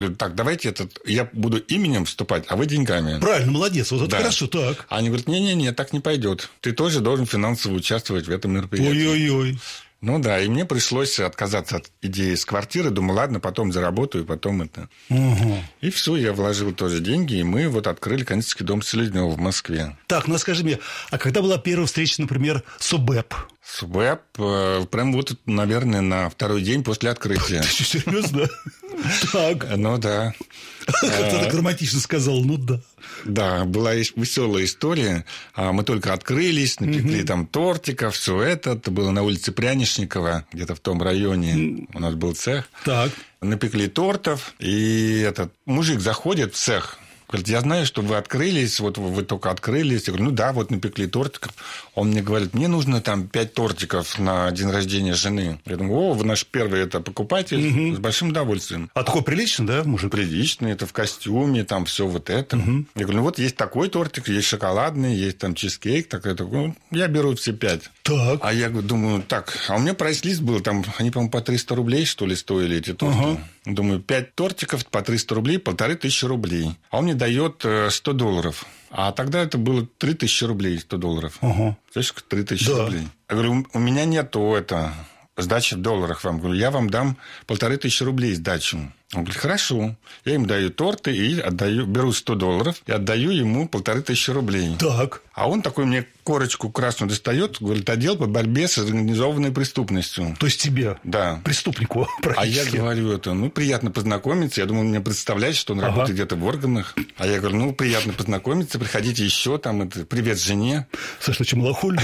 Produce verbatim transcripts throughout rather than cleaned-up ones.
Говорю, так, давайте этот, я буду именем вступать, а вы деньгами. Правильно, молодец, вот это да. Хорошо, так. Они говорят, не-не-не, так не пойдет. Ты тоже должен финансово участвовать в этом мероприятии. Ой-ой-ой. Ну да, и мне пришлось отказаться от идеи с квартиры. Думаю, ладно, потом заработаю, потом это. Угу. И все, я вложил тоже деньги, и мы вот открыли кондитерский дом Селезнёва в Москве. Так, ну скажи мне, а когда была первая встреча, например, с УБЭП? С УБЭП, э, прям вот, наверное, на второй день после открытия. Ты что, серьезно? Так. Ну да. Ты так романтично сказал, ну да. Да, была веселая история. Мы только открылись, напекли угу. там тортиков, все это. Это было на улице Прянишникова, где-то в том районе. У нас был цех. Так. Напекли тортов, и этот мужик заходит в цех. Говорит, я знаю, что вы открылись, вот вы только открылись. Я говорю, ну да, вот напекли тортиков. Он мне говорит, мне нужно там пять тортиков на день рождения жены. Я думаю, о, вы наш первый это покупатель, угу. с большим удовольствием. А такой приличный, да, мужик? Приличный, это в костюме, там все вот это. Угу. Я говорю, ну вот есть такой тортик, есть шоколадный, есть там чизкейк, такой, такой. Ну, я беру все пять. Так. А я думаю, так, а у меня прайс-лист был, там, они, по-моему, по триста рублей, что ли, стоили эти торты. Угу. Думаю, пять тортиков по триста рублей, полторы тысячи рублей. А он мне дает сто долларов. А тогда это было три тысячи рублей, сто долларов. Угу. Слышишь, три тысячи да. рублей. Я говорю, у меня нету это, сдачи в долларах вам. Говорю, я вам дам полторы тысячи рублей сдачу. Он говорит, хорошо. Я им даю торты и отдаю, беру сто долларов и отдаю ему полторы тысячи рублей. Так. А он такой мне корочку красную достает, говорит, отдел по борьбе с организованной преступностью. То есть тебе? Да. Преступнику. А я говорю, это, ну, приятно познакомиться. Я думаю, он мне представляет, что он ага. работает где-то в органах. А я говорю, ну, приятно познакомиться, приходите еще, там, это, привет жене. Саша, что, малохольный?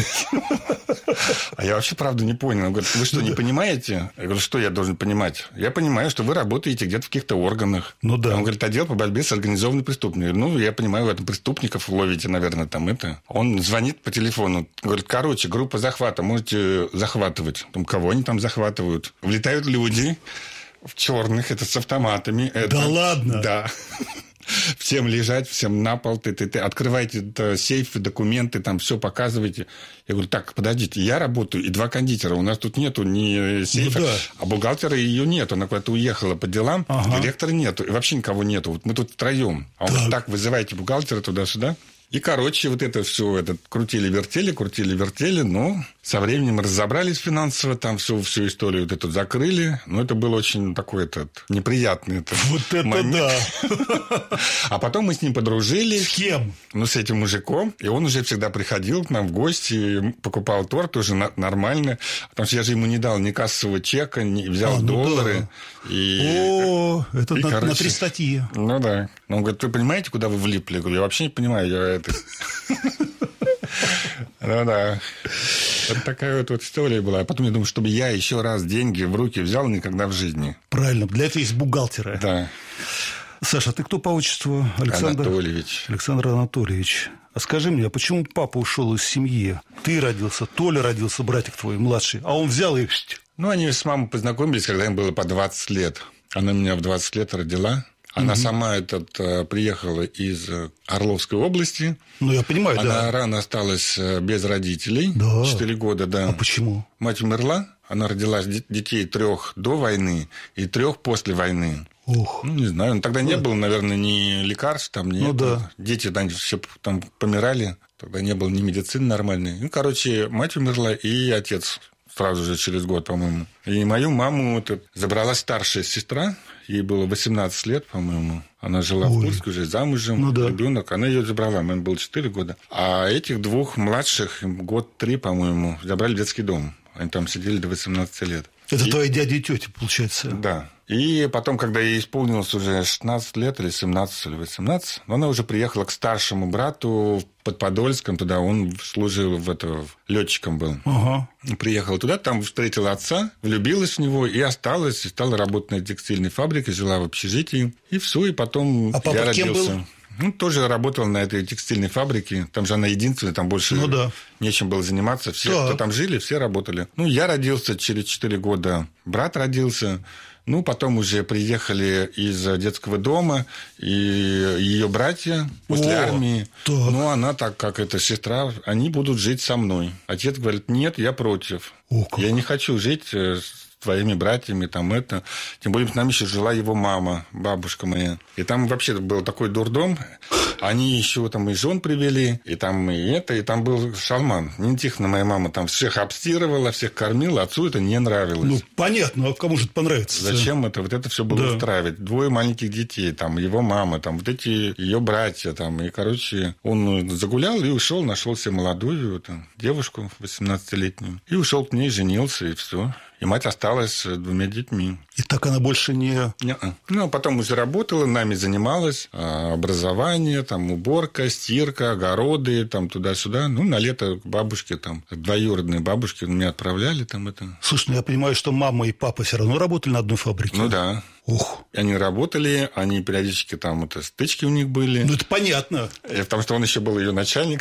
А я вообще, правда, не понял. Он говорит, вы что, не понимаете? Я говорю, что я должен понимать? Я понимаю, что вы работаете где-то в каких-то органах. Ну да. Он говорит, отдел по борьбе с организованной преступностью. Ну, я понимаю, вы там преступников ловите, наверное, там это. Он звонит по телефону, говорит, короче, группа захвата, можете захватывать. Там, кого они там захватывают? Влетают люди в черных, это с автоматами. Это... Да ладно? Да. Всем лежать, всем на пол, ты, ты, ты открывайте это, сейфы, документы, там все показывайте. Я говорю, так, подождите, я работаю, и два кондитера, у нас тут нету ни сейфа, ну, да. а бухгалтера ее нет, она куда-то уехала по делам, ага. директора нету, и вообще никого нету, вот мы тут втроем. А он говорит, так, вызывайте бухгалтера туда-сюда. И, короче, вот это все это крутили-вертели, крутили-вертели, но со временем разобрались финансово, там всю, всю историю вот эту закрыли. Но это был очень такой этот неприятный этот вот это момент. Да! А потом мы с ним подружились. С кем? Ну, с этим мужиком. И он уже всегда приходил к нам в гости, покупал торт уже нормально. Потому что я же ему не дал ни кассового чека, не взял а, ну доллары. Да. И... О, это и, на, короче, на три статьи. Ну, да. Он говорит, вы понимаете, куда вы влипли? Я говорю, я вообще не понимаю, я это... Ну да. Вот такая вот, вот история была. А потом я думаю, чтобы я еще раз деньги в руки взял, никогда в жизни. Правильно, для этого есть бухгалтеры. Да. Саша, ты кто по отчеству? Александр Анатольевич. Александр Анатольевич. А скажи мне, а почему папа ушел из семьи? Ты родился, Толя родился, братик твой младший, а он взял и... Ну, они с мамой познакомились, когда им было по двадцать лет. Она меня в двадцать лет родила. Она угу. сама этот, приехала из Орловской области. Ну, я понимаю, Она да. Она рано осталась без родителей. Да. Четыре года, да. А почему? Мать умерла. Она родила детей трех до войны и трех после войны. Ух. Ну, не знаю. Ну, тогда не да. было, наверное, ни лекарств, там, ни ну, этого. Да. Дети там все там помирали. Тогда не было ни медицины нормальной. Ну, короче, мать умерла, и отец сразу же через год, по-моему. И мою маму вот, забрала старшая сестра. Ей было восемнадцать лет, по-моему. Она жила Ой. в Курске, уже замужем, ну, да. ребенок. Она ее забрала, моему было четыре года. А этих двух младших, год-три, по-моему, забрали в детский дом. Они там сидели до восемнадцати лет. Это и... твои дяди и тети, получается? Да. И потом, когда ей исполнилось уже шестнадцать лет, или семнадцать, или восемнадцать, она уже приехала к старшему брату под Подольском, туда он служил, в это, летчиком был. Ага. Приехала туда, там встретила отца, влюбилась в него и осталась, и стала работать на текстильной фабрике, жила в общежитии, и все, и потом а я папа кем родился. Был? Ну, тоже работал на этой текстильной фабрике. Там же она единственная, там больше ну, да. нечем было заниматься. Все, да. кто там жили, все работали. Ну, я родился через четыре года, брат родился. Ну, потом уже приехали из детского дома, и ее братья после О, армии. Так. Ну, она, так как это сестра, они будут жить со мной. Отец говорит, нет, я против. О, я не хочу жить с твоими братьями, там это. Тем более, с нами еще жила его мама, бабушка моя. И там вообще был такой дурдом. Они еще там и жен привели, и там и это, и там был шалман. Нина Тихоновна, моя мама, там всех обстирывала, всех кормила. Отцу это не нравилось. Ну, понятно, а кому же это понравится? Зачем это? Вот это все было да. устраивать. Двое маленьких детей, там, его мама, там, вот эти ее братья, там. И, короче, он загулял и ушел, нашел себе молодую там, девушку восемнадцатилетнюю. И ушел к ней, женился, и все. И мать осталась с двумя детьми. И так она больше не... Не-а. Ну, а потом уже работала, нами занималась. Образование, там, уборка, стирка, огороды, там, туда-сюда. Ну, на лето к бабушке, там, двоюродные бабушки меня отправляли, там, это... Слушай, ну, я понимаю, что мама и папа все равно работали на одной фабрике. Ну, да. Ух. Они работали, они периодически там, это, стычки у них были. Ну, это понятно. И потому что он еще был ее начальник.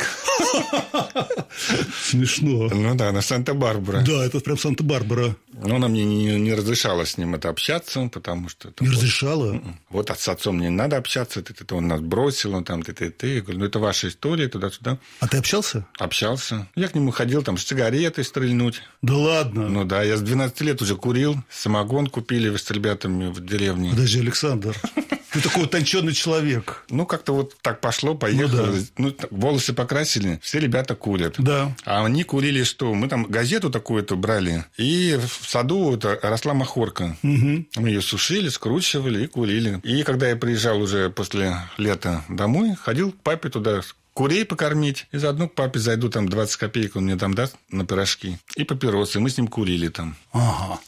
Смешно. Ну, да, на Санта-Барбара. Да, это прям Санта-Барбара. Но она мне не, не разрешала с ним это общаться, потому что... Не вот, разрешала? Вот с отцом мне не надо общаться, ты, ты, ты, он нас бросил, он там, ты, ты, ты. Я говорю, ну, это ваша история, туда-сюда. А ты общался? Общался. Я к нему ходил, там, сигареты стрельнуть. Да ладно? Ну, да, я с двенадцати лет уже курил, самогон купили с ребятами в деревне. Подожди, Александр, ты такой утонченный человек. Ну, как-то вот так пошло, поехало. Ну, да. Ну, волосы покрасили, все ребята курят. Да. А они курили что? Мы там газету такую-то брали, и в саду это росла махорка. Угу. Мы ее сушили, скручивали и курили. И когда я приезжал уже после лета домой, ходил к папе туда курей покормить, и заодно к папе зайду, там двадцать копеек он мне там даст на пирожки, и папиросы, мы с ним курили там. Ага.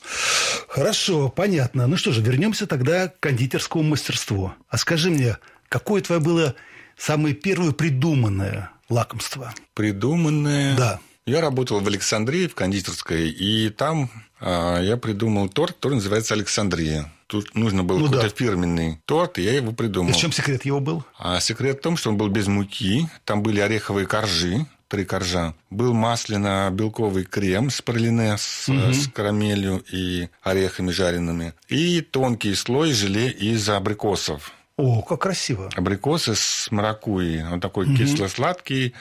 Хорошо, понятно. Ну что же, вернемся тогда к кондитерскому мастерству. А скажи мне, какое твое было самое первое придуманное лакомство? Придуманное? Да. Я работал в Александрии, в кондитерской, и там а, я придумал торт, который называется «Александрия». Тут нужно было ну, какой-то да. фирменный торт, и я его придумал. И в чем секрет его был? А секрет в том, что он был без муки, там были ореховые коржи, три коржа, был масляно-белковый крем с пралине, с, угу. с карамелью и орехами жареными, и тонкий слой желе из абрикосов. О, как красиво. Абрикосы с маракуйей. Он такой угу. кисло-сладкий,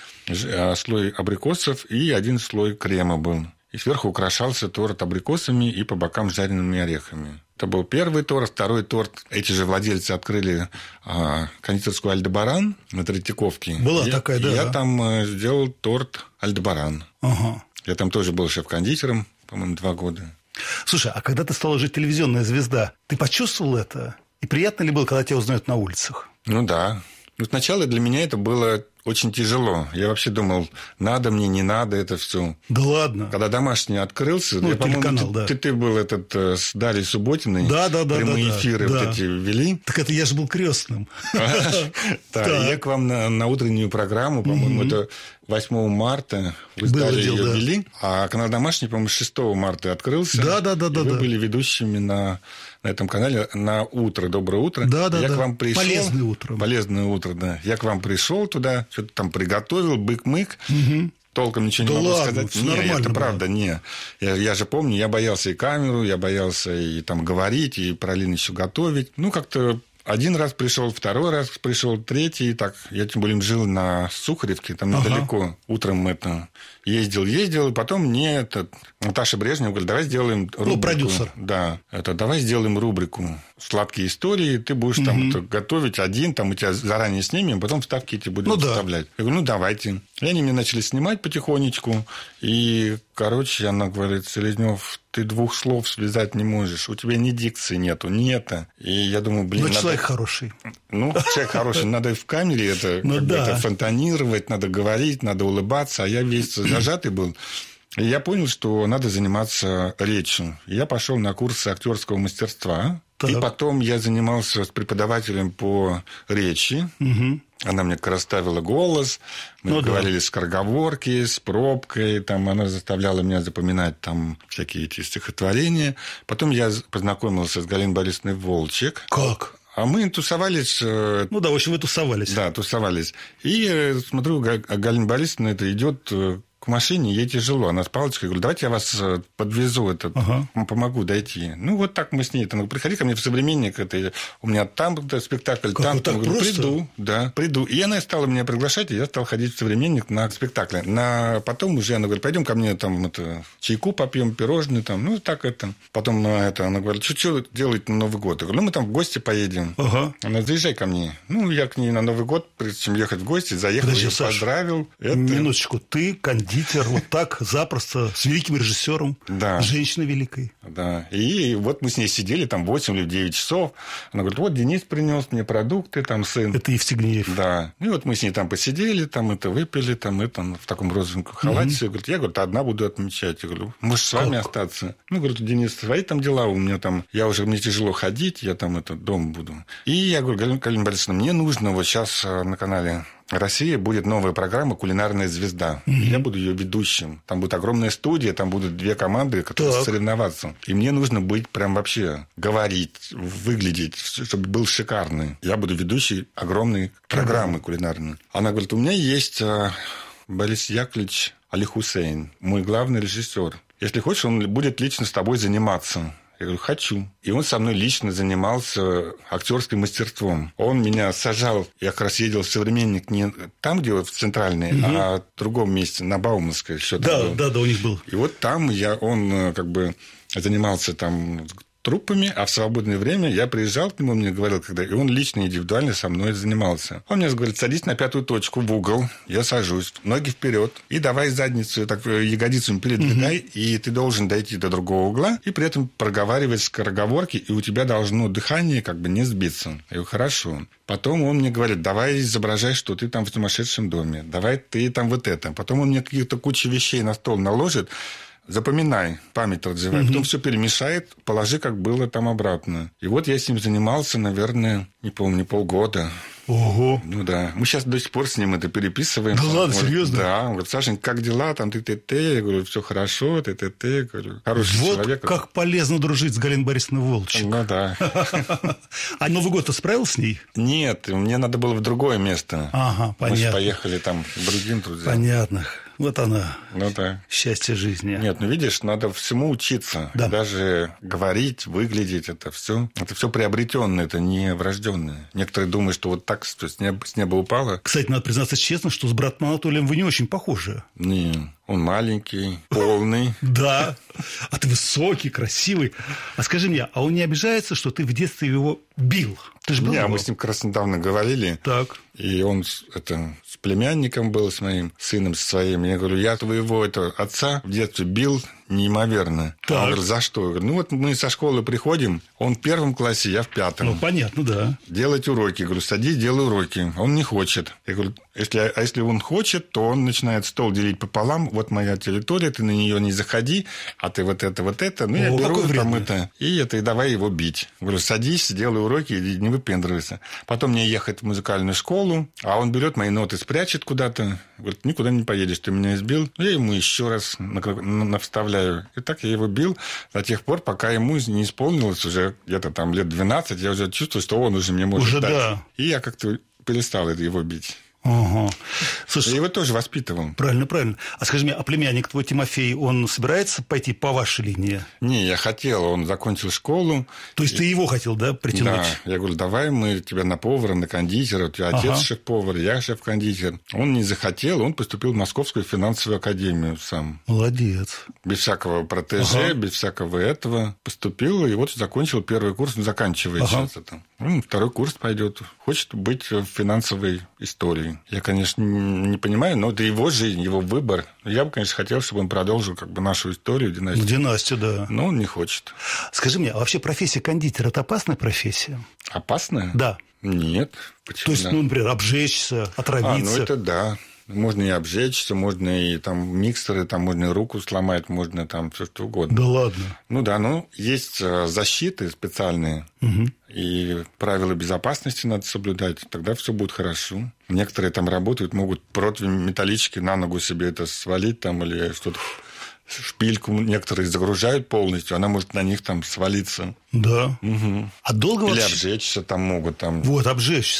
слой абрикосов и один слой крема был. И сверху украшался торт абрикосами и по бокам жареными орехами. Это был первый торт. Второй торт. Эти же владельцы открыли а, кондитерскую «Альдебаран» на Третьяковке. Была я, такая, да. Я там а, сделал торт «Альдебаран». Ага. Я там тоже был шеф-кондитером, по-моему, два года. Слушай, а когда ты стала жить телевизионная звезда, ты почувствовал это? И приятно ли было, когда тебя узнают на улицах? Ну, да. Ну, сначала для меня это было очень тяжело. Я вообще думал, надо мне, не надо это все. Да ладно. Когда «Домашний» открылся, ну, я, телеканал, ты, да. ты, ты был этот с Дарьей Субботиной. Да, да, да. Прямые да, эфиры да. вот эти вели. Так это я же был крестным. Да, я к вам на утреннюю программу, по-моему, это восьмого марта вы с Дарьей ее вели. А канал «Домашний», по-моему, шестого марта открылся. Да, да, да. Вы были ведущими на на этом канале на утро, доброе утро. Да, да, я да. к вам пришел. Полезное утро. Полезное утро, да. Я к вам пришел туда, что-то там приготовил, бык-мык. Угу. Толком ничего да не могу ладно, сказать. Все не, нормально это было. правда, не. Я, я же помню, я боялся и камеру, я боялся и там говорить, и параллельно еще готовить. Ну, как-то один раз пришел, второй раз пришел, третий. Так, я тем более жил на Сухаревке, там ага. недалеко. Утром это ездил, ездил, и потом мне этот Наташа Брежнева говорит, давай сделаем рубрику. Ну, продюсер. Да, это давай сделаем рубрику «Сладкие истории». Ты будешь угу. там это, готовить один, там мы тебя заранее снимем, потом вставки эти будем ну, вставлять. Да. Я говорю, ну, давайте. И они мне начали снимать потихонечку. И, короче, она говорит, Селезнёв, ты двух слов связать не можешь. У тебя ни дикции нету, ни это. И я думаю, блин... Ну, надо... человек хороший. Ну, человек хороший. Надо в камере это, ну, как да. бы это фонтанировать, надо говорить, надо улыбаться. А я весь зажатый был. И я понял, что надо заниматься речью. Я пошел на курсы актерского мастерства. Так. И потом я занимался с преподавателем по речи. Угу. Она мне расставила голос. Мы ну, говорили да. скороговорки, с пробкой. Там она заставляла меня запоминать там всякие эти стихотворения. Потом я познакомился с Галиной Борисовной Волчек. Как? А мы тусовались... Ну да, в общем, вы тусовались. Да, тусовались. И смотрю, Галина Борисовна это идет к машине, ей тяжело. Она с палочкой, я говорю, давайте я вас подвезу, этот, ага. помогу дойти. Ну, вот так мы с ней. Она говорит, приходи ко мне в «Современник», это, у меня там спектакль, как там. Так я говорю, просто? приду, да, приду. И она стала меня приглашать, и я стал ходить в «Современник» на спектакль. На... Потом уже она говорит, пойдем ко мне, там, это, чайку попьем, пирожные, там, ну, так это. Потом это, она говорит, что, что делать на Новый год? Я говорю, ну, мы там в гости поедем. Ага. Она, заезжай ко мне. Ну, я к ней на Новый год, прежде чем ехать в гости, заехал, Подожди, ее Саш, поздравил. Это... Минуточку, ты кондитер, вот так, запросто, с великим режиссером, да. женщиной великой. Да. И вот мы с ней сидели там восемь или девять часов. Она говорит, вот Денис принес мне продукты, там сын. Это Евстигнеев. Да. И вот мы с ней там посидели, там это выпили, там это в таком розовом халате. Mm-hmm. Говорит, я, говорит, одна буду отмечать. Я говорю, можешь с вами как? остаться? Ну, говорит, Денис, свои там дела, у меня там, я уже, мне тяжело ходить, я там это, дома буду. И я говорю, Галина, Галина Борисовна, мне нужно вот сейчас на канале «Россия» будет новая программа «Кулинарная звезда». Mm-hmm. Я буду ее ведущим. Там будет огромная студия, там будут две команды, которые так. соревноваться. И мне нужно быть прям вообще говорить, выглядеть, чтобы был шикарный. Я буду ведущий огромной программы mm-hmm. кулинарной. Она говорит, у меня есть Борис Яковлевич Али-Хусейн, мой главный режиссер. Если хочешь, он будет лично с тобой заниматься. Я говорю, хочу. И он со мной лично занимался актерским мастерством. Он меня сажал, я как раз ездил в «Современник» не там, где в центральной, угу. а в другом месте, на Бауманской. Еще да, там да, да, у них был. И вот там я, он как бы занимался там труппами, а в свободное время я приезжал к нему, он мне говорил, когда... И он лично, индивидуально со мной занимался. Он мне говорит, садись на пятую точку в угол, я сажусь, ноги вперед, и давай задницу, так, ягодицами передвигай, угу. и ты должен дойти до другого угла, и при этом проговаривать скороговорки, и у тебя должно дыхание как бы не сбиться. Я говорю, хорошо. Потом он мне говорит, давай изображай, что ты там в сумасшедшем доме, давай ты там вот это. Потом он мне какие-то кучу вещей на стол наложит, запоминай, память развивай, угу. потом все перемешает, положи, как было там обратно. И вот я с ним занимался, наверное, не помню, полгода. Ого. Ну да. Мы сейчас до сих пор с ним это переписываем. Да ладно, вот, серьезно? Да. Он говорит, Сашенька, как дела? Там ты-ты-ты. Я говорю, все хорошо, ты-ты-ты. Говорю, хороший вот человек. Вот как полезно дружить с Галиной Борисовной Волчек. Ну да. А Новый год ты справился с ней? Нет, мне надо было в другое место. Ага, понятно. Мы же поехали там к другим друзьям. Понятно. Вот она, ну, да. счастье жизни. Нет, ну видишь, надо всему учиться. Да. Даже говорить, выглядеть, это все, это все приобретенное, это не врожденное. Некоторые думают, что вот так с неба, с неба упало. Кстати, надо признаться честно, что с братом Анатолием вы не очень похожи. Не, он маленький, полный. Да, а ты высокий, красивый. А скажи мне, а он не обижается, что ты в детстве его бил? Ты же был Не, его? мы с ним как раз недавно говорили. Так. И он это, с племянником был, с моим сыном, со своим. Я говорю, я твоего это, отца в детстве бил неимоверно. Так. Он говорит, за что? Я говорю, ну, вот мы со школы приходим, он в первом классе, я в пятом. Ну, понятно, да. Делать уроки. Я говорю, садись, делай уроки. Он не хочет. Я говорю, если, а если он хочет, то он начинает стол делить пополам. Вот моя территория, ты на нее не заходи, а ты вот это, вот это. Ну, я О, беру там это, и это, и давай его бить. Я говорю, садись, делай уроки, и не выпендривайся. Потом мне ехать в музыкальную школу, а он берет мои ноты, спрячет куда-то. Говорит, никуда не поедешь, ты меня избил. Я ему еще раз навставляю. И так я его бил до тех пор, пока ему не исполнилось уже где-то там лет двенадцать. Я уже чувствую, что он уже мне может уже дать. Да. И я как-то перестал его бить. Ага. Слушай, я его тоже воспитывал. Правильно, правильно. А скажи мне, а племянник твой Тимофей, он собирается пойти по вашей линии? Не, я хотел, он закончил школу. То есть и... ты его хотел, да, притянуть? Да, я говорю, давай мы тебя на повара, на кондитера, у тебя отец ага. шеф-повар, я шеф-кондитер. Он не захотел, он поступил в Московскую финансовую академию сам. Молодец. Без всякого протеже, ага. без всякого этого поступил, и вот закончил первый курс, заканчивает ага. сейчас это. Ну, второй курс пойдет. Хочет быть в финансовой истории. Я, конечно, не понимаю, но это его жизнь, его выбор. Я бы, конечно, хотел, чтобы он продолжил как бы нашу историю, династию. Династию, да. Но он не хочет. Скажи мне, а вообще профессия кондитера – это опасная профессия? Опасная? Да. Нет. Почему? То есть, ну, например, обжечься, отравиться? А, ну, это да. Можно и обжечься, можно и там миксеры, там можно и руку сломать, можно там все что угодно. Да ладно. Ну да, ну есть защиты специальные, угу. и правила безопасности надо соблюдать, тогда все будет хорошо. Некоторые там работают, могут противень металлический на ногу себе это свалить там или что-то. Шпильку некоторые загружают полностью, она может на них там свалиться. Да. Угу. А долго Или вообще... обжечься там могут. Там... Вот, обжечься.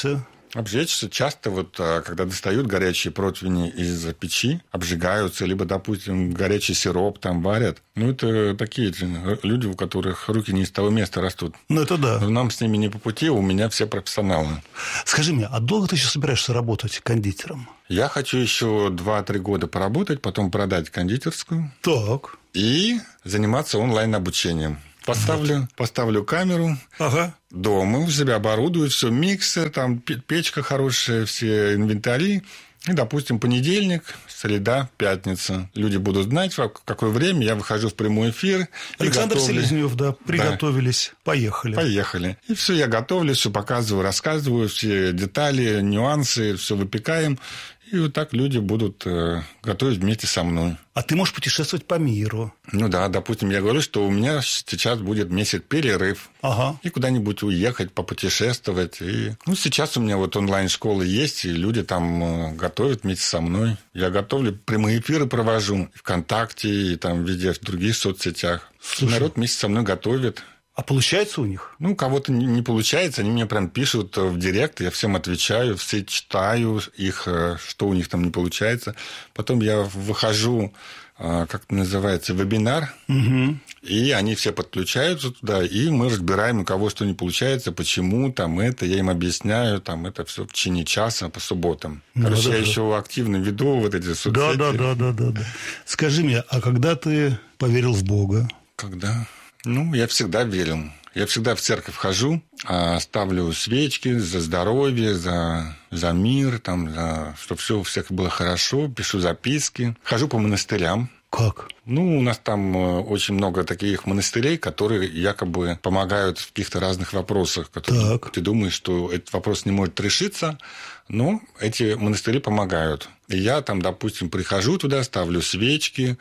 Обжечься часто, вот, когда достают горячие противни из печи, обжигаются, либо, допустим, горячий сироп там варят. Ну, это такие люди, у которых руки не из того места растут. Ну, это да. Но нам с ними не по пути, у меня все профессионалы. Скажи мне, а долго ты еще собираешься работать кондитером? Я хочу еще два-три года поработать, потом продать кондитерскую. Так. И заниматься онлайн-обучением. Поставлю, вот. поставлю камеру ага. дома, у себя оборудую, все, миксер, там печка хорошая, все инвентари. И, допустим, понедельник, среда, пятница. Люди будут знать, в какое время я выхожу в прямой эфир. Александр Селезнев, да, приготовились, да. поехали. Поехали. И все, я готовлю, все показываю, рассказываю, все детали, нюансы, все выпекаем. И вот так люди будут э, готовить вместе со мной. А ты можешь путешествовать по миру. Ну да, допустим, я говорю, что у меня сейчас будет месяц перерыв. Ага. И куда-нибудь уехать, попутешествовать. И... Ну, сейчас у меня вот онлайн-школы есть, и люди там э, готовят вместе со мной. Я готовлю, прямые эфиры провожу. ВКонтакте, и там везде, в других соцсетях. Слушай. Народ вместе со мной готовит. А получается у них? Ну, у кого-то не получается, они мне прям пишут в директ, я всем отвечаю, все читаю их, что у них там не получается. Потом я выхожу, как это называется, вебинар, угу. и они все подключаются туда, и мы разбираем, у кого что не получается, почему там это, я им объясняю, там это все в течение часа по субботам. Короче, да, я да, еще да. активно веду вот эти соцсети. Да, да, да, да, да, да. Скажи мне, а когда ты поверил в Бога? Когда? Ну, я всегда верил. Я всегда в церковь хожу, ставлю свечки за здоровье, за, за мир, там, за, чтобы все у всех было хорошо, пишу записки. Хожу по монастырям. Как? Ну, у нас там очень много таких монастырей, которые якобы помогают в каких-то разных вопросах. Которые так. Ты думаешь, что этот вопрос не может решиться, но эти монастыри помогают. И я там, допустим, прихожу туда, ставлю свечки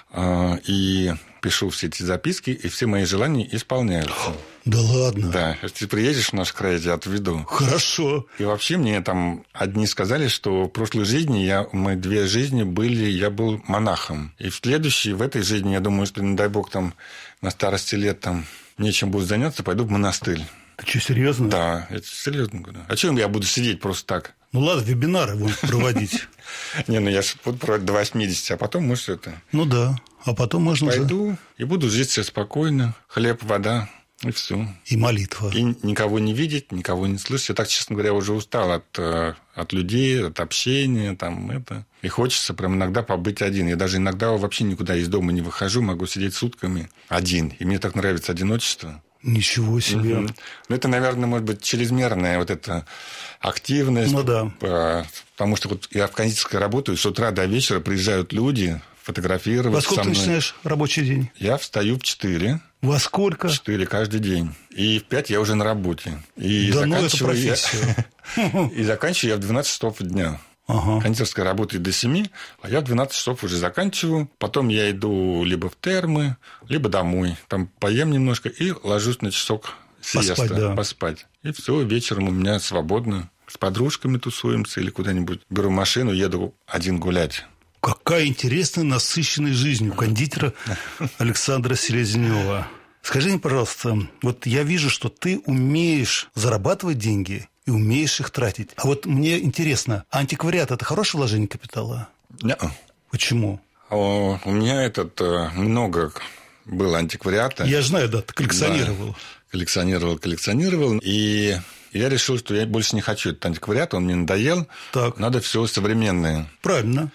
э, и пишу все эти записки, и все мои желания исполняются. Да ладно? Да. Если ты приедешь в наш край, я тебя отведу. Хорошо. И вообще мне там одни сказали, что в прошлой жизни, я, мы две жизни были, я был монахом. И в следующей, в этой жизни, я думаю, если, не дай бог, там на старости лет там нечем будет заняться, пойду в монастырь. Ты что, серьезно? Да, это серьезно говорю. А чем я буду сидеть просто так? Ну ладно, вебинары будем проводить. Не, ну я же буду проводить до восьмидесяти, а потом, может, это... Ну да, а потом можно... Пойду и буду жить себе спокойно. Хлеб, вода, и все. И молитва. И никого не видеть, никого не слышать. Я так, честно говоря, уже устал от, от людей, от общения, там, это... И хочется прям иногда побыть один. Я даже иногда вообще никуда из дома не выхожу, могу сидеть сутками один. И мне так нравится одиночество. Ничего себе. Mm-hmm. Ну, это, наверное, может быть, чрезмерная вот эта активность. Ну, да. Потому что вот я в кондитерской работаю, с утра до вечера приезжают люди фотографировать. Во сколько ты начинаешь рабочий день? Я встаю в четыре. Во сколько? В четыре каждый день. И в пять я уже на работе. И да ну, это профессия. И заканчиваю я в двенадцать часов дня. Ага. Кондитерская работает до семи, а я в двенадцать часов уже заканчиваю. Потом я иду либо в термы, либо домой. Там поем немножко и ложусь на часок сиеста, поспать, да. поспать. И все, вечером у меня свободно. С подружками тусуемся или куда-нибудь. Беру машину, еду один гулять. Какая интересная, насыщенная жизнь у кондитера Александра Селезнева. Скажи мне, пожалуйста, вот я вижу, что ты умеешь зарабатывать деньги и умеешь их тратить. А вот мне интересно, антиквариат – это хорошее вложение капитала? Нет. Почему? О, у меня этот много было антиквариата. Я знаю, да, ты коллекционировал. Да, коллекционировал, коллекционировал. И я решил, что я больше не хочу этот антиквариат, он мне надоел. Так. Надо все современное. Правильно.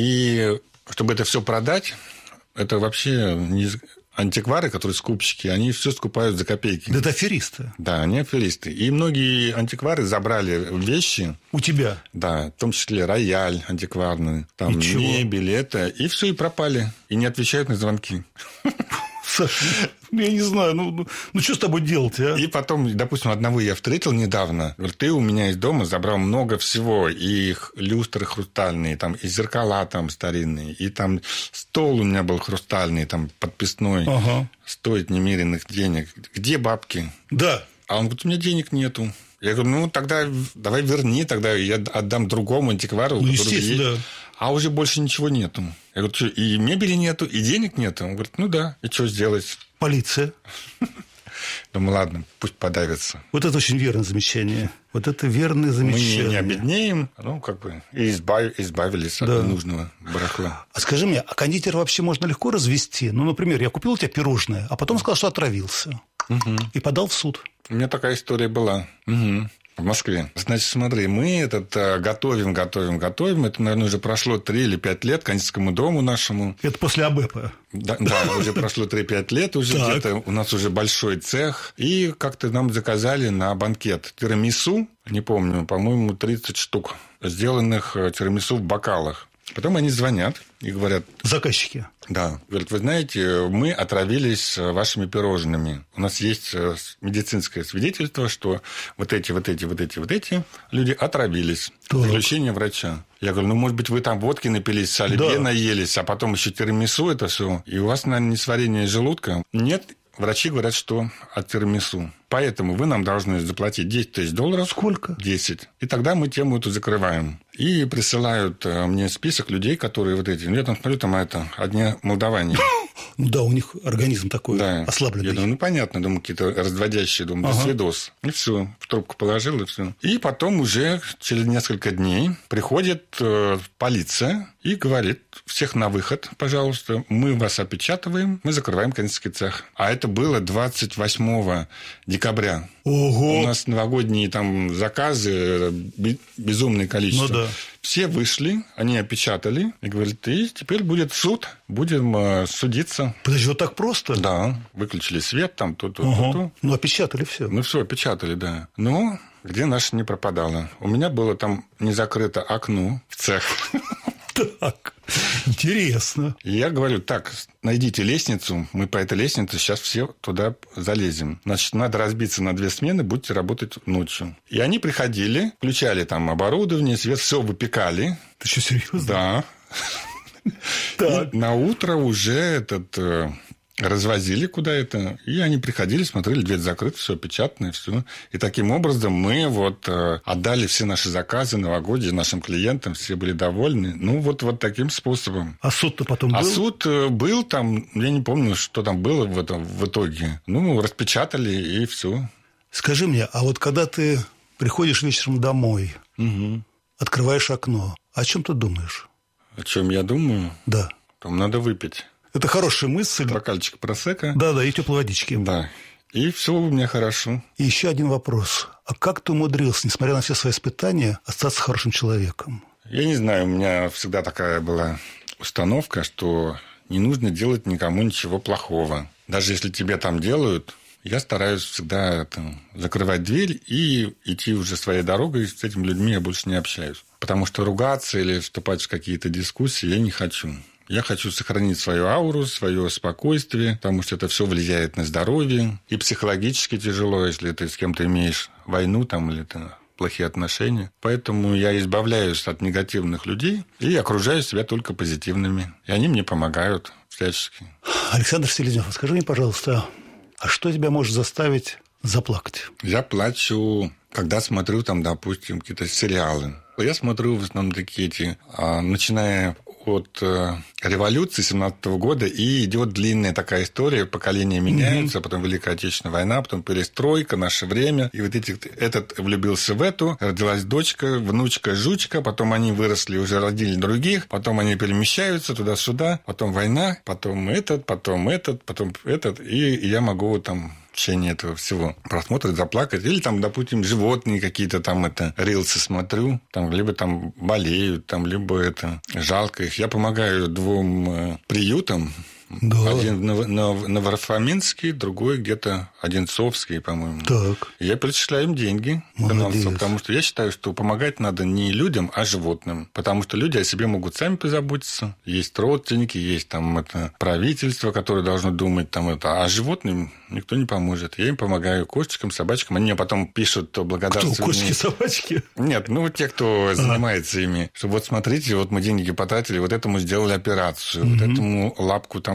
И чтобы это все продать, это вообще не... Антиквары, которые скупщики, они все скупают за копейки. Да это аферисты. Да, они аферисты. И многие антиквары забрали вещи. У тебя? Да, в том числе рояль антикварный, там Ничего. мебель, это. И все, и пропали. И не отвечают на звонки. Саша, ну, я не знаю, ну, ну, ну что с тобой делать, а? И потом, допустим, одного я встретил недавно. Говорит, ты у меня из дома забрал много всего. И люстры хрустальные, там, и зеркала там старинные, и там стол у меня был хрустальный, там, подписной. Ага. Стоит немеренных денег. Где бабки? Да. А он говорит, у меня денег нету. Я говорю, ну, тогда давай верни, тогда я отдам другому антиквару. Ну, естественно, да. А уже больше ничего нету. Я говорю, что, и мебели нету, и денег нету? Он говорит, ну да, и что сделать? Полиция. Думаю, ладно, пусть подавится. Вот это очень верное замечание. Вот это верное замечание. Мы не, не обеднеем, ну, как бы, и избав, избавились да. от ненужного барахла. А скажи мне, а кондитера вообще можно легко развести? Ну, например, я купил у тебя пирожное, а потом сказал, что отравился. Угу. И подал в суд. У меня такая история была. Угу. В Москве. Значит, смотри, мы этот готовим, готовим, готовим. Это, наверное, уже прошло три или пять лет кондитерскому дому нашему. Это после АБЭПа. Да, да, уже прошло три-пять лет, уже где-то у нас уже большой цех. И как-то нам заказали на банкет тирамису, не помню, по-моему, тридцать штук, сделанных тирамису в бокалах. Потом они звонят и говорят... Заказчики. Да. Говорят, вы знаете, мы отравились вашими пирожными. У нас есть медицинское свидетельство, что вот эти, вот эти, вот эти, вот эти люди отравились. Так. Заключение врача. Я говорю, ну, может быть, вы там водки напились, оливье да. наелись, а потом еще тирамису это все. И у вас, наверное, несварение желудка. Нет. Врачи говорят, что от тирамису. Поэтому вы нам должны заплатить десять тысяч долларов. Сколько? десять. И тогда мы тему эту закрываем. И присылают мне список людей, которые вот эти... Я там смотрю, там это одни молдаване. Ну да, у них организм такой да. ослабленный. Я думаю, ну понятно, думаю, какие-то разводящие, думаю, ага. свидос. И все, в трубку положил, и все. И потом уже через несколько дней приходит э, полиция и говорит, всех на выход, пожалуйста, мы вас опечатываем, мы закрываем кондитерский цех. А это было двадцать восьмого декабря. Ого! У нас новогодние там заказы, безумное количество. Ну, да. Все вышли, они опечатали и говорят, и теперь будет суд, будем э, судиться. Подожди, вот так просто? Да, выключили свет там, то-то, ага. то-то. Ну, опечатали все. Ну, все, опечатали, да. Ну, где наша не пропадала? У меня было там не закрыто окно в цех. Так, интересно. И я говорю, так, найдите лестницу, мы по этой лестнице сейчас все туда залезем. Значит, надо разбиться на две смены, будете работать ночью. И они приходили, включали там оборудование, свет, все выпекали. Ты что, серьезно? Да. И на утро уже этот... развозили куда это, и они приходили, смотрели, дверь закрыта, все опечатано, все. И таким образом мы вот э, отдали все наши заказы новогодние нашим клиентам, все были довольны. Ну, вот, вот таким способом. А суд-то потом был? А суд был там, я не помню, что там было в, этом, в итоге. Ну, распечатали, и все. Скажи мне, а вот когда ты приходишь вечером домой, угу. открываешь окно, о чем ты думаешь? О чем я думаю? Да. Там надо выпить. Это хорошая мысль. Бокальчик просека. Да-да, и теплой водички. Да. И все у меня хорошо. И еще один вопрос. А как ты умудрился, несмотря на все свои испытания, остаться хорошим человеком? Я не знаю, у меня всегда такая была установка, что не нужно делать никому ничего плохого. Даже если тебе там делают, я стараюсь всегда там, закрывать дверь и идти уже своей дорогой. С этими людьми я больше не общаюсь. Потому что ругаться или вступать в какие-то дискуссии я не хочу. Я хочу сохранить свою ауру, свое спокойствие, потому что это все влияет на здоровье. И психологически тяжело, если ты с кем-то имеешь войну там, или ты плохие отношения. Поэтому я избавляюсь от негативных людей и окружаю себя только позитивными. И они мне помогают всячески. Александр Селезнев, скажи мне, пожалуйста, а что тебя может заставить заплакать? Я плачу, когда смотрю, там, допустим, какие-то сериалы. Я смотрю в основном такие эти, начиная от революции семнадцатого года, и идет длинная такая история, поколения меняются, mm-hmm. потом Великая Отечественная война, потом перестройка, наше время. И вот эти, этот влюбился в эту, родилась дочка, внучка, жучка, потом они выросли, уже родили других, потом они перемещаются туда-сюда, потом война, потом этот, потом этот, потом этот, и я могу там... в течение этого всего просмотра заплакать. Или там, допустим, животные какие-то там это рилсы смотрю, там либо там болеют, там либо это жалко их. Я помогаю двум э, приютам. Да. Один Новофоминский, другой где-то Одинцовский, по-моему. Так. Я перечисляю им деньги, потому что я считаю, что помогать надо не людям, а животным. Потому что люди о себе могут сами позаботиться. Есть родственники, есть там это правительство, которое должно думать там это. А животным никто не поможет. Я им помогаю кошечкам, собачкам. Они мне потом пишут то благодарствование. Кто, кошки, собачки? Нет, ну те, кто занимается ими. Что вот смотрите, вот мы деньги потратили, вот этому сделали операцию, вот этому лапку там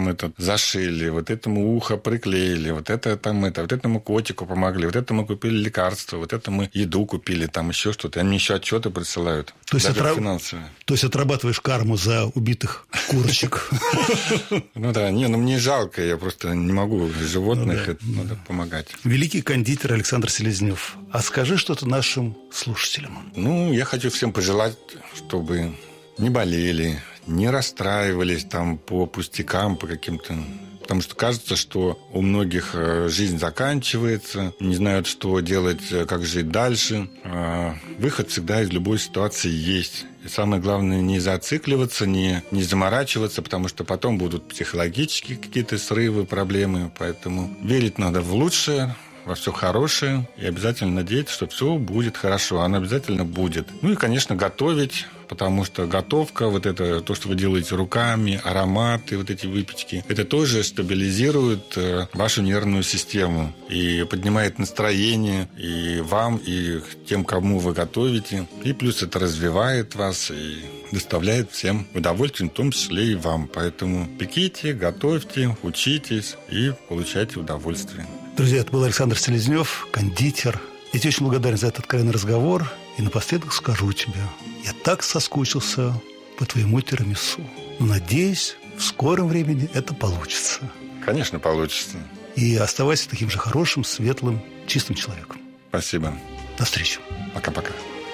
там этот зашили, вот этому ухо приклеили, вот это там это, вот этому котику помогли, вот это мы купили лекарства, вот это мы еду купили, там еще что-то. Они мне еще отчеты присылают. То есть, отра... То есть отрабатываешь карму за убитых курочек. Ну да, не, ну мне жалко, я просто не могу животных, это надо помогать. Великий кондитер Александр Селезнев. А скажи что-то нашим слушателям. Ну, я хочу всем пожелать, чтобы не болели, не расстраивались там по пустякам, по каким-то... Потому что кажется, что у многих жизнь заканчивается, не знают, что делать, как жить дальше. Выход всегда из любой ситуации есть. И самое главное, не зацикливаться, не, не заморачиваться, потому что потом будут психологические какие-то срывы, проблемы. Поэтому верить надо в лучшее, во все хорошее, и обязательно надеяться, что все будет хорошо. Оно обязательно будет. Ну и, конечно, готовить, потому что готовка, вот это, то, что вы делаете руками, ароматы, вот эти выпечки, это тоже стабилизирует вашу нервную систему и поднимает настроение и вам, и тем, кому вы готовите. И плюс это развивает вас и доставляет всем удовольствие, в том числе и вам. Поэтому пеките, готовьте, учитесь и получайте удовольствие. Друзья, это был Александр Селезнев, кондитер. Я тебе очень благодарен за этот откровенный разговор. И напоследок скажу тебе, я так соскучился по твоему тирамису. Но надеюсь, в скором времени это получится. Конечно, получится. И оставайся таким же хорошим, светлым, чистым человеком. Спасибо. До встречи. Пока-пока.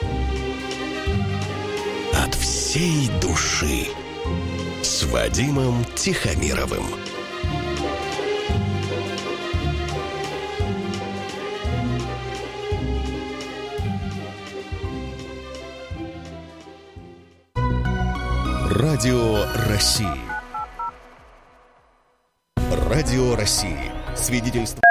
От всей души с Вадимом Тихомировым. Радио России. Радио России. Свидетельство.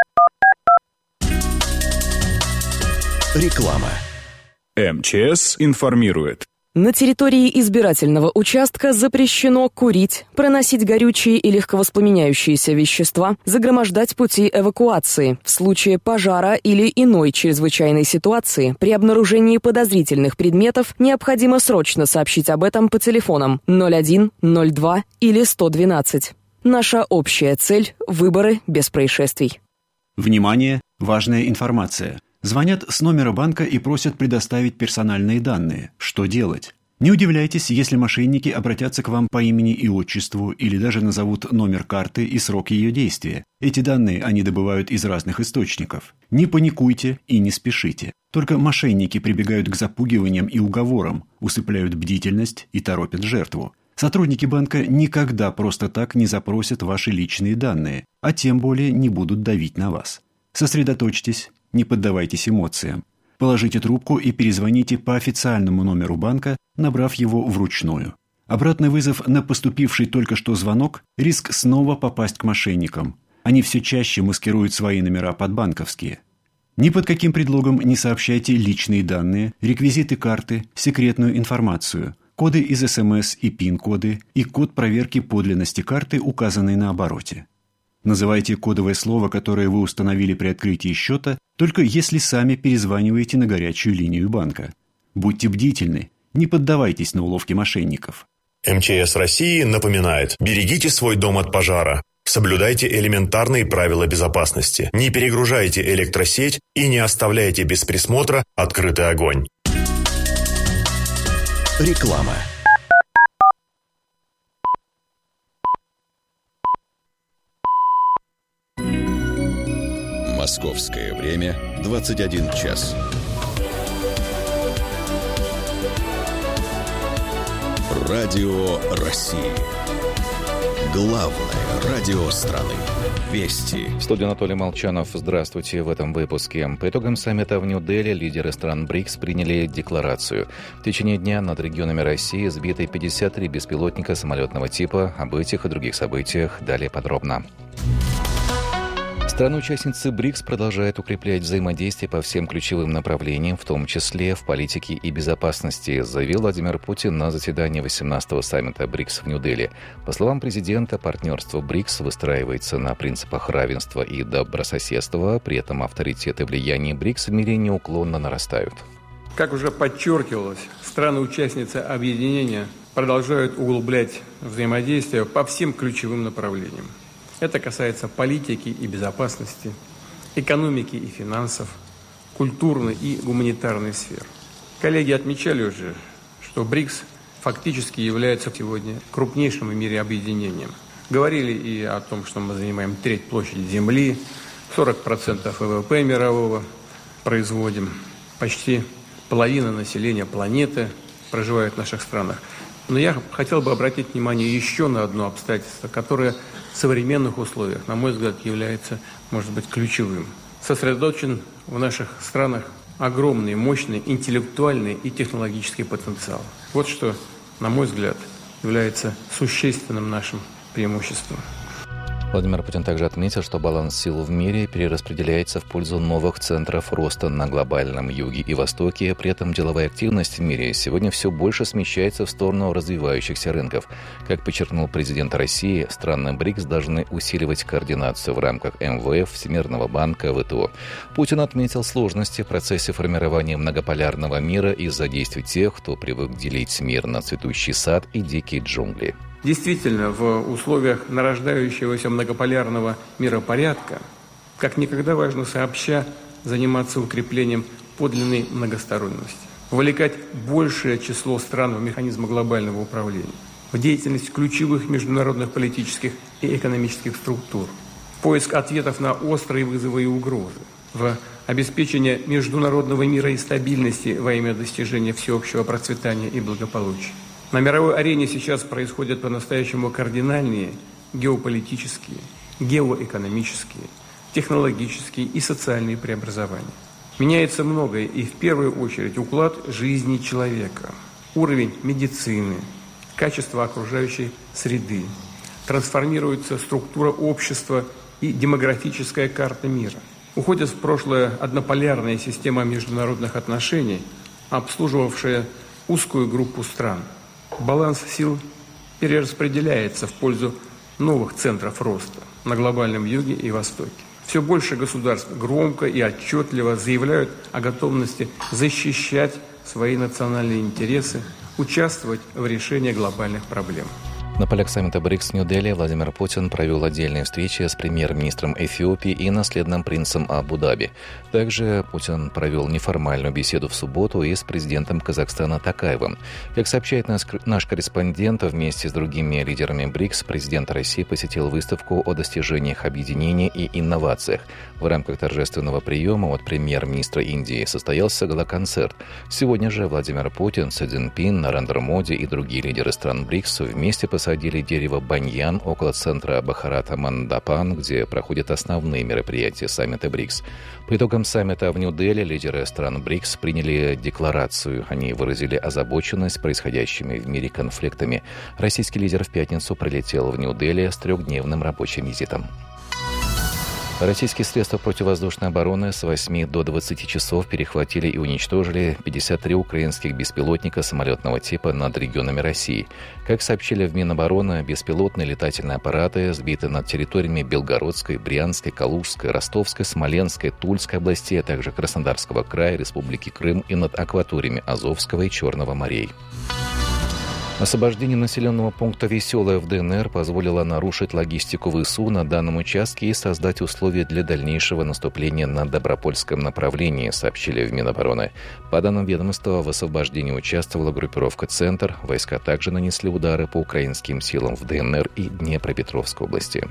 Реклама. МЧС информирует. На территории избирательного участка запрещено курить, проносить горючие и легковоспламеняющиеся вещества, загромождать пути эвакуации. В случае пожара или иной чрезвычайной ситуации при обнаружении подозрительных предметов необходимо срочно сообщить об этом по телефонам ноль один ноль два или сто двенадцать. Наша общая цель – выборы без происшествий. Внимание! Важная информация. Звонят с номера банка и просят предоставить персональные данные. Что делать? Не удивляйтесь, если мошенники обратятся к вам по имени и отчеству или даже назовут номер карты и срок ее действия. Эти данные они добывают из разных источников. Не паникуйте и не спешите. Только мошенники прибегают к запугиваниям и уговорам, усыпляют бдительность и торопят жертву. Сотрудники банка никогда просто так не запросят ваши личные данные, а тем более не будут давить на вас. Сосредоточьтесь. Не поддавайтесь эмоциям. Положите трубку и перезвоните по официальному номеру банка, набрав его вручную. Обратный вызов на поступивший только что звонок – риск снова попасть к мошенникам. Они все чаще маскируют свои номера под банковские. Ни под каким предлогом не сообщайте личные данные, реквизиты карты, секретную информацию, коды из эс эм эс и пин-коды и код проверки подлинности карты, указанный на обороте. Называйте кодовое слово, которое вы установили при открытии счета, только если сами перезваниваете на горячую линию банка. Будьте бдительны, не поддавайтесь на уловки мошенников. МЧС России напоминает: берегите свой дом от пожара. Соблюдайте элементарные правила безопасности. Не перегружайте электросеть и не оставляйте без присмотра открытый огонь. Реклама. Московское время двадцать один час. Радио России. Главное радио страны. Вести. В студии Анатолий Молчанов. Здравствуйте. В этом выпуске. По итогам саммита в Нью-Дели лидеры стран БРИКС приняли декларацию. В течение дня над регионами России сбиты пятьдесят три беспилотника самолетного типа. Об этих и других событиях далее подробно. Страны-участницы БРИКС продолжают укреплять взаимодействие по всем ключевым направлениям, в том числе в политике и безопасности, заявил Владимир Путин на заседании восемнадцатого саммита БРИКС в Нью-Дели. По словам президента, партнерство БРИКС выстраивается на принципах равенства и добрососедства, при этом авторитет и влияние БРИКС в мире неуклонно нарастают. Как уже подчеркивалось, страны-участницы объединения продолжают углублять взаимодействие по всем ключевым направлениям. Это касается политики и безопасности, экономики и финансов, культурной и гуманитарной сфер. Коллеги отмечали уже, что БРИКС фактически является сегодня крупнейшим в мире объединением. Говорили и о том, что мы занимаем треть площади Земли, сорок процентов ВВП мирового производим, почти половина населения планеты проживает в наших странах. Но я хотел бы обратить внимание еще на одно обстоятельство, которое в современных условиях, на мой взгляд, является, может быть, ключевым. Сосредоточен в наших странах огромный, мощный интеллектуальный и технологический потенциал. Вот что, на мой взгляд, является существенным нашим преимуществом. Владимир Путин также отметил, что баланс сил в мире перераспределяется в пользу новых центров роста на глобальном юге и востоке. При этом деловая активность в мире сегодня все больше смещается в сторону развивающихся рынков. Как подчеркнул президент России, страны БРИКС должны усиливать координацию в рамках эм вэ эф, Всемирного банка, вэ тэ о. Путин отметил сложности в процессе формирования многополярного мира из-за действий тех, кто привык делить мир на цветущий сад и дикие джунгли. Действительно, в условиях нарождающегося многополярного миропорядка как никогда важно сообща заниматься укреплением подлинной многосторонности, вовлекать большее число стран в механизмы глобального управления, в деятельность ключевых международных политических и экономических структур, в поиск ответов на острые вызовы и угрозы, в обеспечение международного мира и стабильности во имя достижения всеобщего процветания и благополучия. На мировой арене сейчас происходят по-настоящему кардинальные геополитические, геоэкономические, технологические и социальные преобразования. Меняется многое, и в первую очередь уклад жизни человека, уровень медицины, качество окружающей среды. Трансформируется структура общества и демографическая карта мира. Уходит в прошлое однополярная система международных отношений, обслуживавшая узкую группу стран. Баланс сил перераспределяется в пользу новых центров роста на глобальном юге и востоке. Все больше государств громко и отчетливо заявляют о готовности защищать свои национальные интересы, участвовать в решении глобальных проблем. На полях саммита БРИКС в Нью-Дели Владимир Путин провел отдельные встречи с премьер-министром Эфиопии и наследным принцем Абу-Даби. Также Путин провел неформальную беседу в субботу и с президентом Казахстана Токаевым. Как сообщает наш, наш корреспондент, вместе с другими лидерами БРИКС президент России посетил выставку о достижениях объединения и инновациях. В рамках торжественного приема от премьер-министра Индии состоялся гала-концерт. Сегодня же Владимир Путин, Си Цзиньпин, Нарендра Моди и другие лидеры стран БРИКС вместе посадили Посадили дерево баньян около центра Бхарата Мандапан, где проходят основные мероприятия саммита БРИКС. По итогам саммита в Нью-Дели лидеры стран БРИКС приняли декларацию. Они выразили озабоченность происходящими в мире конфликтами. Российский лидер в пятницу прилетел в Нью-Дели с трехдневным рабочим визитом. Российские средства противовоздушной обороны с восьми до двадцати часов перехватили и уничтожили пятьдесят три украинских беспилотника самолетного типа над регионами России. Как сообщили в Минобороны, беспилотные летательные аппараты сбиты над территориями Белгородской, Брянской, Калужской, Ростовской, Смоленской, Тульской областей, а также Краснодарского края, Республики Крым и над акваториями Азовского и Черного морей. Освобождение населенного пункта Веселое в ДНР позволило нарушить логистику ВСУ на данном участке и создать условия для дальнейшего наступления на Добропольском направлении, сообщили в Минобороны. По данным ведомства, в освобождении участвовала группировка «Центр». Войска также нанесли удары по украинским силам в ДНР и Днепропетровской области.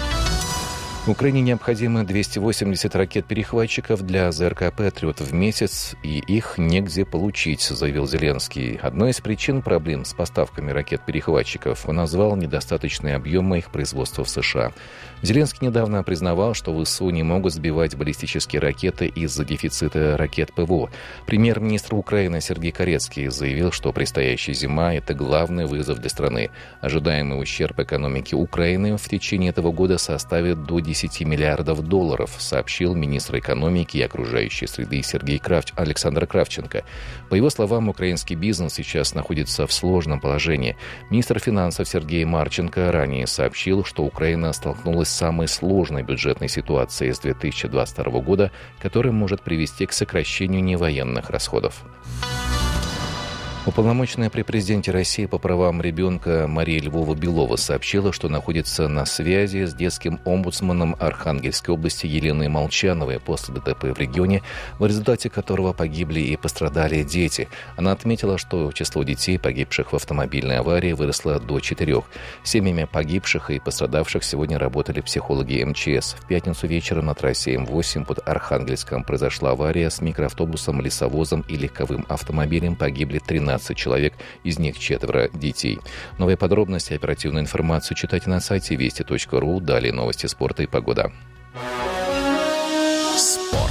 Украине необходимы двести восемьдесят ракет-перехватчиков для ЗРК «Патриот» в месяц, и их негде получить, заявил Зеленский. Одной из причин проблем с поставками ракет-перехватчиков он назвал недостаточные объемы их производства в США. Зеленский недавно признавал, что ВСУ не могут сбивать баллистические ракеты из-за дефицита ракет ПВО. Премьер-министр Украины Сергей Карецкий заявил, что предстоящая зима – это главный вызов для страны. Ожидаемый ущерб экономике Украины в течение этого года составит до десяти миллиардов долларов, сообщил министр экономики и окружающей среды Сергей Кравч... Александр Кравченко. По его словам, украинский бизнес сейчас находится в сложном положении. Министр финансов Сергей Марченко ранее сообщил, что Украина столкнулась с самой сложной бюджетной ситуацией с две тысячи двадцать второго года, которая может привести к сокращению невоенных расходов. Уполномоченная при президенте России по правам ребенка Мария Львова-Белова сообщила, что находится на связи с детским омбудсменом Архангельской области Еленой Молчановой после ДТП в регионе, в результате которого погибли и пострадали дети. Она отметила, что число детей, погибших в автомобильной аварии, выросло до четырех. Семьями погибших и пострадавших сегодня работали психологи эм че эс. В пятницу вечером на трассе эм восемь под Архангельском произошла авария с микроавтобусом, лесовозом и легковым автомобилем. Погибли тринадцать человек, из них четверо детей. Новые подробности и оперативную информацию читайте на сайте вести точка ру. Далее новости спорта и погода. Спорт.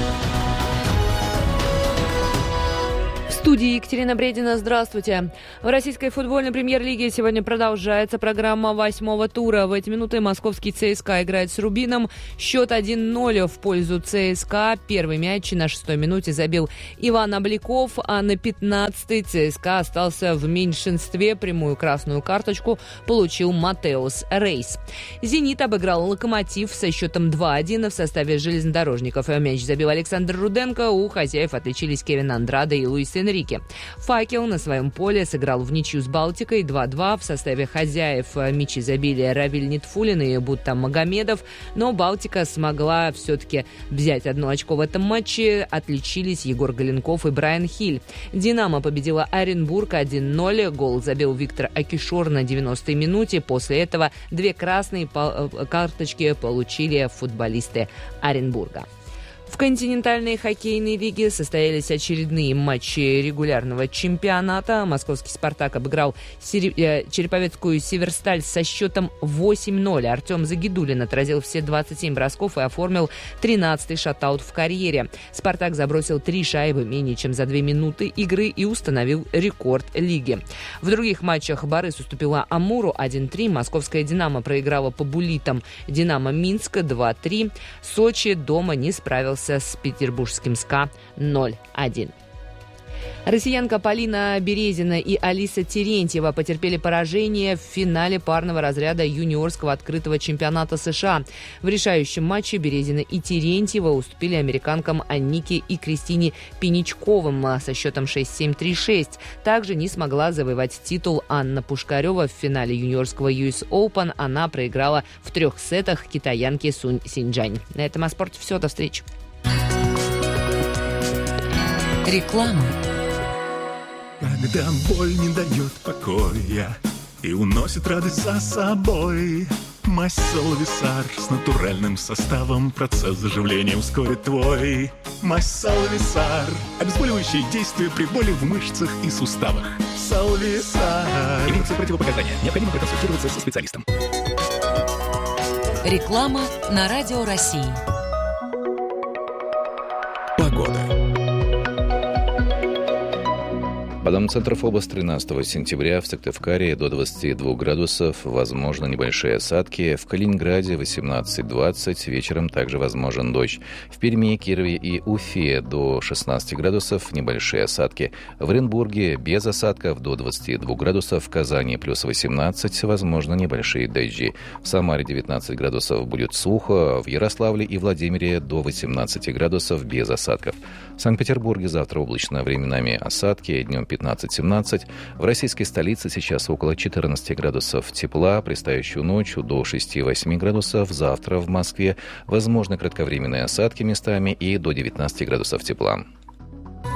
В студии Екатерина Бредина. Здравствуйте. В российской футбольной премьер-лиге сегодня продолжается программа восьмого тура. В эти минуты московский ЦСКА играет с Рубином. Счет один ноль в пользу ЦСКА. Первый мяч на шестой минуте забил Иван Обликов, а на пятнадцатой ЦСКА остался в меньшинстве. Прямую красную карточку получил Матеус Рейс. «Зенит» обыграл «Локомотив» со счетом два один в составе железнодорожников. Мяч забил Александр Руденко. У хозяев отличились Кевин Андрадо и Луис Энрике. «Факел» на своем поле сыграл в ничью с «Балтикой» два два. В составе хозяев мячи забили Равиль Нитфулин и Будта Магомедов, но «Балтика» смогла все-таки взять одно очко в этом матче. Отличились Егор Галенков и Брайан Хиль. «Динамо» победила Оренбург один ноль. Гол забил Виктор Акишор на девяностой минуте. После этого две красные карточки получили футболисты Оренбурга. В континентальной хоккейной лиге состоялись очередные матчи регулярного чемпионата. Московский «Спартак» обыграл череповецкую «Северсталь» со счетом восемь ноль. Артем Загидулин отразил все двадцать семь бросков и оформил тринадцатый шатаут в карьере. «Спартак» забросил три шайбы менее чем за две минуты игры и установил рекорд лиги. В других матчах Барыс уступила Амуру один три. Московская «Динамо» проиграла по буллитам «Динамо» Минска два три. Сочи дома не справился с петербургским СКА ноль один. Россиянка Полина Березина и Алиса Терентьева потерпели поражение в финале парного разряда юниорского открытого чемпионата США. В решающем матче Березина и Терентьева уступили американкам Аннике и Кристине Пеничковым со счетом шесть семь три шесть. Также не смогла завоевать титул Анна Пушкарева. В финале юниорского ю эс Open она проиграла в трех сетах китаянке Сунь Синьчжань. На этом о спорте все. До встречи. Реклама. Когда боль не дает покоя и уносит радость за собой, мазь Салвисар с натуральным составом процесс заживления ускорит твой. Мазь Салвисар. Обезболивающее действие при боли в мышцах и суставах. Салвисар. Имеются противопоказания. Необходимо проконсультироваться со специалистом. Реклама на Радио России. Погода. По данным Центра ФОБОС, тринадцатого сентября в Сыктывкаре до двадцати двух градусов, возможно небольшие осадки. В Калининграде восемнадцать двадцать, вечером также возможен дождь. В Перми, Кирове и Уфе до шестнадцати градусов, небольшие осадки. В Оренбурге без осадков до двадцати двух градусов, в Казани плюс восемнадцать, возможно небольшие дожди. В Самаре девятнадцать градусов, будет сухо. В Ярославле и Владимире до восемнадцати градусов без осадков. В Санкт-Петербурге завтра облачно, временами осадки, днем пятнадцать-семнадцать. В российской столице сейчас около четырнадцати градусов тепла, предстоящую ночью до шести-восьми градусов. Завтра в Москве возможны кратковременные осадки местами и до девятнадцати градусов тепла.